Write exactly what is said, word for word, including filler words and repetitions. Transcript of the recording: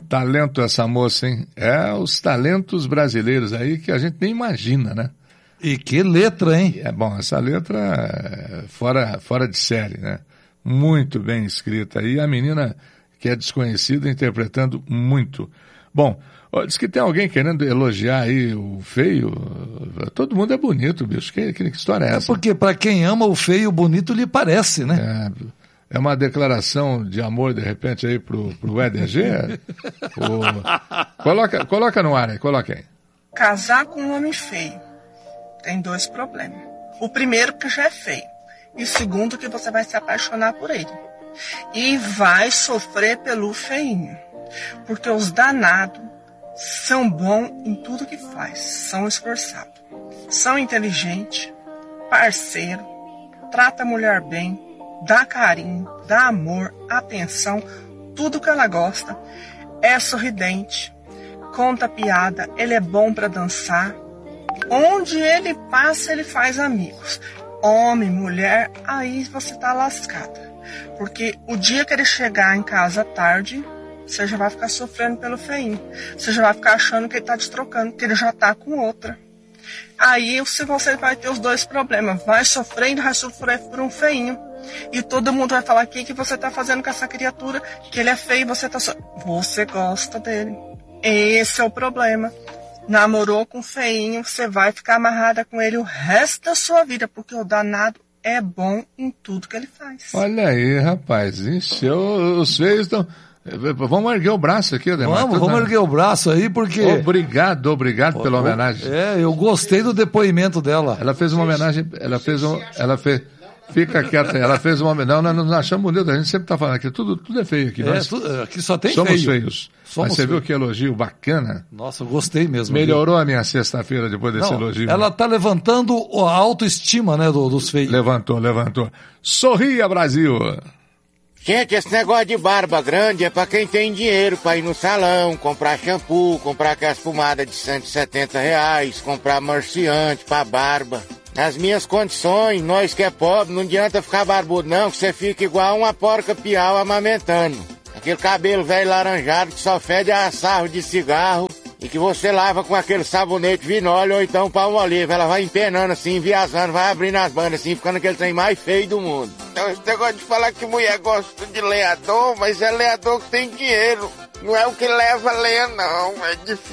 talento essa moça, hein? É os talentos brasileiros aí que a gente nem imagina, né? E que letra, hein? É bom, essa letra é fora, fora de série, né? Muito bem escrita. E a menina que é desconhecida interpretando muito. Bom, ó, diz que tem alguém querendo elogiar aí o feio. Todo mundo é bonito, bicho. Que, que, que história é essa? É porque para quem ama o feio, o bonito lhe parece, né? É, é uma declaração de amor, de repente, aí pro, pro E D G? o... coloca, coloca no ar aí, coloca aí. Casar com um homem feio tem dois problemas. O primeiro, que já é feio. E o segundo, que você vai se apaixonar por ele. E vai sofrer pelo feinho. Porque os danados são bons em tudo que faz. São esforçados. São inteligentes, parceiro, trata a mulher bem, dá carinho, dá amor, atenção, tudo que ela gosta. É sorridente, conta piada, ele é bom para dançar. Onde ele passa, ele faz amigos. Homem, mulher, aí você tá lascada. Porque o dia que ele chegar em casa tarde, você já vai ficar sofrendo pelo feinho. Você já vai ficar achando que ele tá te trocando, que ele já tá com outra. Aí você vai ter os dois problemas. Vai sofrer e vai sofrer por um feinho. E todo mundo vai falar: o que, que você tá fazendo com essa criatura? Que ele é feio e você tá so... Você gosta dele. Esse é o problema. Namorou com feinho, você vai ficar amarrada com ele o resto da sua vida, porque o danado é bom em tudo que ele faz. Olha aí, rapaz, encheu, os feios estão... Vamos erguer o braço aqui, Ademar. Vamos, vamos erguer o braço aí, porque... Obrigado, obrigado pela homenagem. É, eu gostei do depoimento dela. Ela fez uma homenagem, ela fez um, ela fez... Fica quieta, ela fez uma... Não, nós não achamos bonito, a gente sempre está falando aqui, tudo, tudo é feio aqui. É, nós tudo, aqui só tem somos feio. feios. Somos Mas você feio. Viu que elogio bacana? Nossa, eu gostei mesmo. Melhorou viu? A minha sexta-feira depois desse não, elogio. Ela está levantando a autoestima, né, do, dos feios. Levantou, levantou. Sorria, Brasil! Gente, esse negócio de barba grande é pra quem tem dinheiro pra ir no salão, comprar shampoo, comprar aquelas pomadas de cento e setenta reais, comprar marciante pra barba. Nas minhas condições, nós que é pobre, não adianta ficar barbudo não, que você fica igual uma porca piau amamentando. Aquele cabelo velho laranjado que só fede a sarro de cigarro e que você lava com aquele sabonete vinóleo ou então palmo oliva. Ela vai empenando assim, viajando, vai abrindo as bandas assim, ficando aquele trem mais feio do mundo. Então esse negócio de falar que mulher gosta de lenhador, mas é lenhador que tem dinheiro. Não é o que leva a lenha não, é difícil.